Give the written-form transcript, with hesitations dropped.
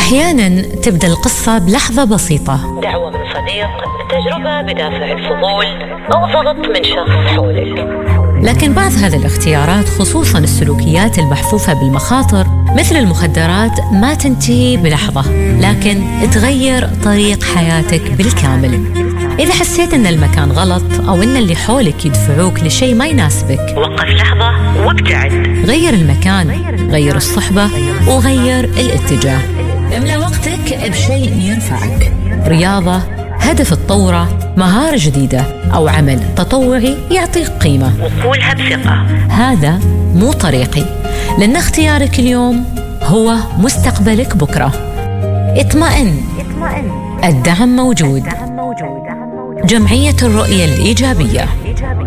أحياناً تبدأ القصة بلحظة بسيطة، دعوة من صديق، تجربة بدافع الفضول، أو ضغط من شخص حولك. لكن بعض هذه الاختيارات، خصوصاً السلوكيات المحفوفة بالمخاطر مثل المخدرات، ما تنتهي بلحظة، لكن تغير طريق حياتك بالكامل. إذا حسيت أن المكان غلط أو أن اللي حولك يدفعوك لشيء ما يناسبك، وقف لحظة وابتعد. غير المكان، غير الصحبة، وغير الاتجاه. املأ وقتك بشيء يرفعك، رياضة، هدف تطوره، مهارة جديدة، أو عمل تطوعي يعطيك قيمة. وقولها بثقة: هذا مو طريقي، لأن اختيارك اليوم هو مستقبلك بكرة. اطمئن، الدعم موجود. جمعية الرؤية الإيجابية.